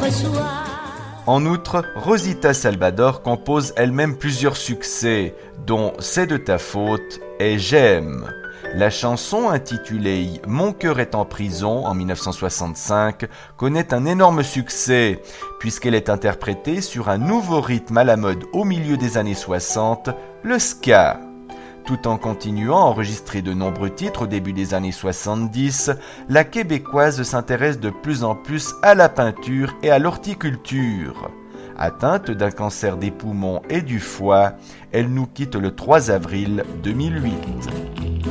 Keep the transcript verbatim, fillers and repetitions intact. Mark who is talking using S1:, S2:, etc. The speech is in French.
S1: soir.
S2: En outre, Rosita Salvador compose elle-même plusieurs succès, dont C'est de ta faute et J'aime. La chanson intitulée Mon cœur est en prison en dix-neuf cent soixante-cinq connaît un énorme succès puisqu'elle est interprétée sur un nouveau rythme à la mode au milieu des années soixante, le ska. Tout en continuant à enregistrer de nombreux titres au début des années soixante-dix, la Québécoise s'intéresse de plus en plus à la peinture et à l'horticulture. Atteinte d'un cancer des poumons et du foie, elle nous quitte le trois avril deux mille huit.